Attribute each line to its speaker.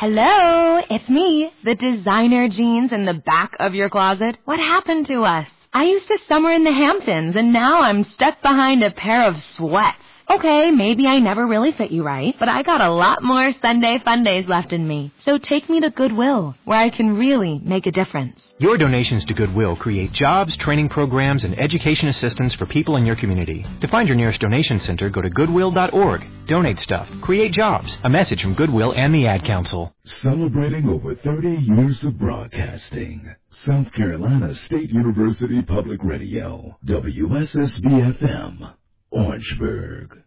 Speaker 1: Hello, it's me, the designer jeans in the back of your closet. What happened to us? I used to summer in the Hamptons, and now I'm stuck behind a pair of sweats. Okay, maybe I never really fit you right, but I got a lot more Sunday fun days left in me. So take me to Goodwill, where I can really make a difference.
Speaker 2: Your donations to Goodwill create jobs, training programs, and education assistance for people in your community. To find your nearest donation center, go to goodwill.org. Donate stuff. Create jobs. A message from Goodwill and the Ad Council.
Speaker 3: Celebrating over 30 years of broadcasting. South Carolina State University Public Radio. WSSB-FM. Orangeburg.